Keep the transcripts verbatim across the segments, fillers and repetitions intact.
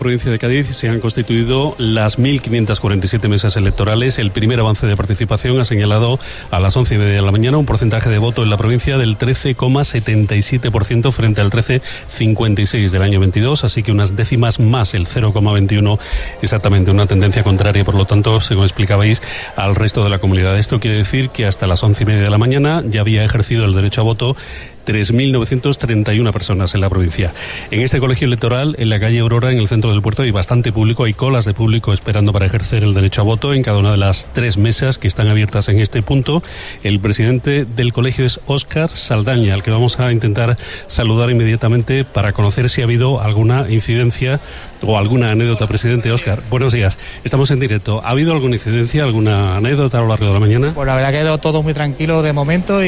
Provincia de Cádiz se han constituido las mil quinientas cuarenta y siete mesas electorales. El primer avance de participación ha señalado a las once y media de la mañana un porcentaje de voto en la provincia del trece coma setenta y siete por ciento frente al trece coma cincuenta y seis del año veintidós, así que unas décimas más, el cero coma veintiuno, exactamente una tendencia contraria, por lo tanto, según explicabais, al resto de la comunidad. Esto quiere decir que hasta las once y media de la mañana ya había ejercido el derecho a voto tres mil novecientos treinta y una personas en la provincia. En este colegio electoral, en la calle Aurora, en el centro del puerto, hay bastante público, hay colas de público esperando para ejercer el derecho a voto en cada una de las tres mesas que están abiertas en este punto. El presidente del colegio es Óscar Saldaña, al que vamos a intentar saludar inmediatamente para conocer si ha habido alguna incidencia o alguna anécdota. Presidente Óscar, buenos días. Estamos en directo. ¿Ha habido alguna incidencia, alguna anécdota a lo largo de la mañana? Pues la verdad que ha quedado todo muy tranquilo de momento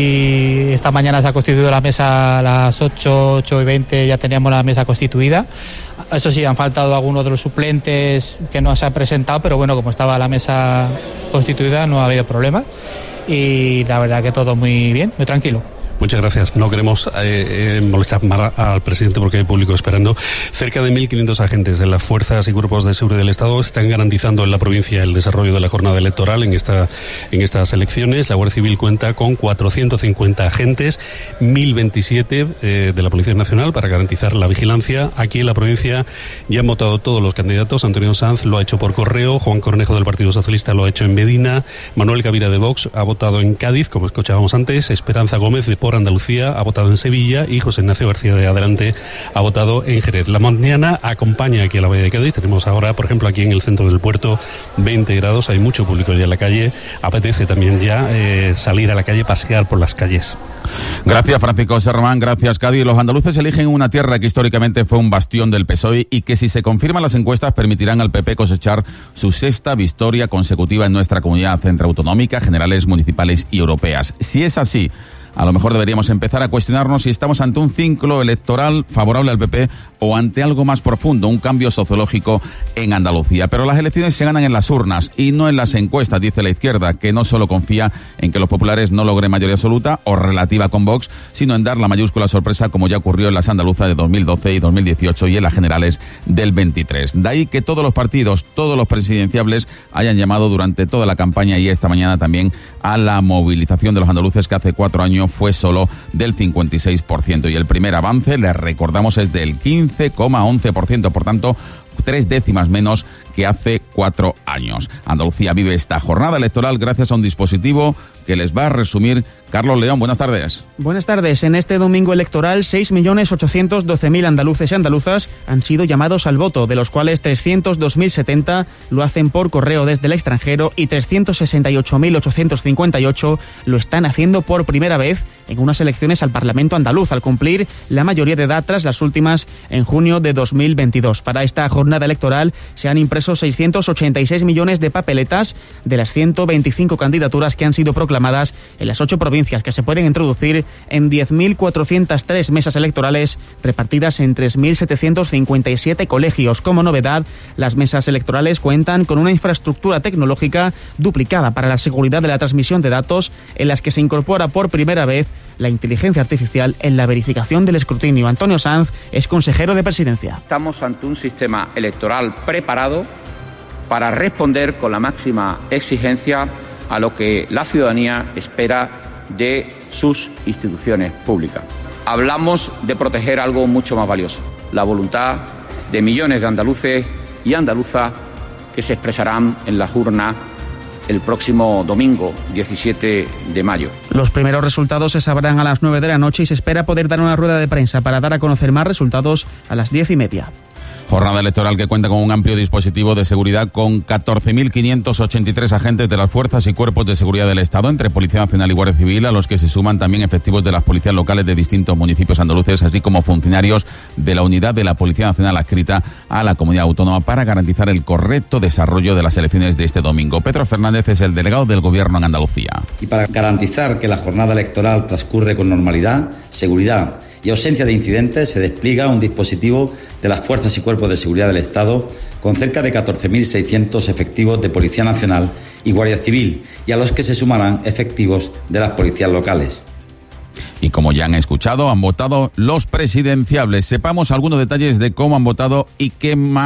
y esta mañana se ha constituido la mesa a las ocho, ocho y veinte, ya teníamos la mesa constituida. Eso sí, han faltado algunos de los suplentes que no se han presentado, pero bueno, como estaba la mesa constituida no ha habido problema y la verdad que todo muy bien, muy tranquilo. Muchas gracias. No queremos eh, molestar más al presidente porque hay público esperando. Cerca de mil quinientos agentes de las fuerzas y cuerpos de seguridad del Estado están garantizando en la provincia el desarrollo de la jornada electoral en esta en estas elecciones. La Guardia Civil cuenta con cuatrocientos cincuenta agentes, mil veintisiete eh, de la Policía Nacional para garantizar la vigilancia. Aquí en la provincia ya han votado todos los candidatos. Antonio Sanz lo ha hecho por correo, Juan Cornejo del Partido Socialista lo ha hecho en Medina, Manuel Cavira de Vox ha votado en Cádiz, como escuchábamos antes, Esperanza Gómez de por Andalucía ha votado en Sevilla y José Ignacio García de Adelante ha votado en Jerez. La mañana acompaña aquí a la Bahía de Cádiz. Tenemos ahora, por ejemplo, aquí en el centro del puerto veinte grados, hay mucho público ya en la calle. Apetece también ya eh, salir a la calle, pasear por las calles. Gracias, Francisco José Román. Gracias, Cádiz. Los andaluces eligen una tierra que históricamente fue un bastión del P S O E y que, si se confirman las encuestas, permitirán al P P cosechar su sexta victoria consecutiva en nuestra comunidad centroautonómica, generales, municipales y europeas. Si es así, a lo mejor deberíamos empezar a cuestionarnos si estamos ante un ciclo electoral favorable al P P o ante algo más profundo, un cambio sociológico en Andalucía. Pero las elecciones se ganan en las urnas y no en las encuestas, dice la izquierda, que no solo confía en que los populares no logren mayoría absoluta o relativa con Vox, sino en dar la mayúscula sorpresa, como ya ocurrió en las andaluzas de dos mil doce y dos mil dieciocho y en las generales del veintitrés. De ahí que todos los partidos, todos los presidenciables hayan llamado durante toda la campaña y esta mañana también a la movilización de los andaluces, que hace cuatro años fue solo del cincuenta y seis por ciento. Y el primer avance, les recordamos, es del quince coma once por ciento, por tanto, tres décimas menos que hace cuatro años. Andalucía vive esta jornada electoral gracias a un dispositivo que les va a resumir Carlos León. Buenas tardes. Buenas tardes. En este domingo electoral, seis millones ochocientos doce mil andaluces y andaluzas han sido llamados al voto, de los cuales trescientos dos mil setenta lo hacen por correo desde el extranjero y trescientos sesenta y ocho mil ochocientos cincuenta y ocho lo están haciendo por primera vez en unas elecciones al Parlamento andaluz, al cumplir la mayoría de edad tras las últimas en junio de dos mil veintidós. Para esta jornada electoral se han impreso seiscientos ochenta y seis millones de papeletas de las ciento veinticinco candidaturas que han sido proclamadas en las ocho provincias, que se pueden introducir en diez mil cuatrocientas tres mesas electorales repartidas en tres mil setecientos cincuenta y siete colegios. Como novedad, las mesas electorales cuentan con una infraestructura tecnológica duplicada para la seguridad de la transmisión de datos, en las que se incorpora por primera vez la inteligencia artificial en la verificación del escrutinio. Antonio Sanz es consejero de Presidencia. Estamos ante un sistema electoral preparado para responder con la máxima exigencia a lo que la ciudadanía espera de sus instituciones públicas. Hablamos de proteger algo mucho más valioso, la voluntad de millones de andaluces y andaluzas que se expresarán en las urnas el próximo domingo, diecisiete de mayo. Los primeros resultados se sabrán a las nueve de la noche y se espera poder dar una rueda de prensa para dar a conocer más resultados a las diez y media. Jornada electoral que cuenta con un amplio dispositivo de seguridad con catorce mil quinientos ochenta y tres agentes de las fuerzas y cuerpos de seguridad del Estado, entre Policía Nacional y Guardia Civil, a los que se suman también efectivos de las policías locales de distintos municipios andaluces, así como funcionarios de la unidad de la Policía Nacional adscrita a la comunidad autónoma, para garantizar el correcto desarrollo de las elecciones de este domingo. Pedro Fernández es el delegado del Gobierno en Andalucía. Y para garantizar que la jornada electoral transcurre con normalidad, seguridad y ausencia de incidentes, se despliega un dispositivo de las fuerzas y cuerpos de seguridad del Estado con cerca de catorce mil seiscientos efectivos de Policía Nacional y Guardia Civil, y a los que se sumarán efectivos de las policías locales. Y como ya han escuchado, han votado los presidenciables. Sepamos algunos detalles de cómo han votado y qué más